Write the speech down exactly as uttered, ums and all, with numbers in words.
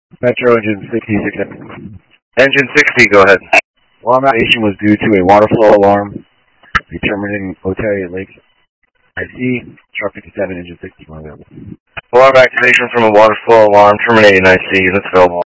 Metro Engine sixty-six. Engine sixty, go ahead. Alarm activation was due to a water flow alarm determining Otay Lake. I C, Sharp fifty-seven, Engine sixty, one available. Alarm activation from a water flow alarm terminating I C, units available.